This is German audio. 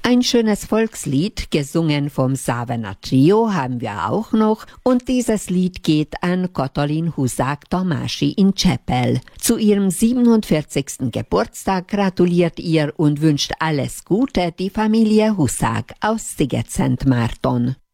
Ein schönes Volkslied, gesungen vom Savener Trio, haben wir auch noch. Und dieses Lied geht an Kotolin Husak-Tomaschi in Csepel. Zu ihrem 47. Geburtstag gratuliert ihr und wünscht alles Gute die Familie Husak aus Sziget-Szentmárton.